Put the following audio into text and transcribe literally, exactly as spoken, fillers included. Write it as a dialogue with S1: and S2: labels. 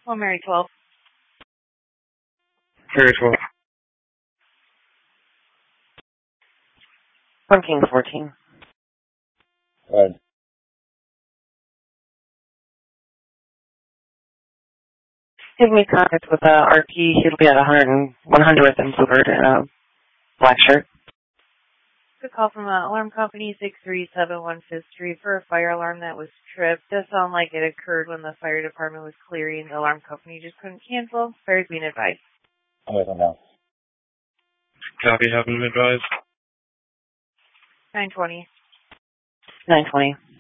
S1: Well, Mary twelve.
S2: Mary twelve.
S3: One King fourteen.
S2: Right.
S3: Give me contact with uh, R P. He'll be at one hundred, one hundredth and Bluebird in a black shirt.
S1: Good call from uh, Alarm Company six three seven one Fifth Street for a fire alarm that was tripped. Does sound like it occurred when the fire department was clearing. The alarm company just couldn't cancel. Fire's being advised.
S2: I'm with them now.
S4: Copy, have them advised.
S1: nine twenty.
S3: nine twenty.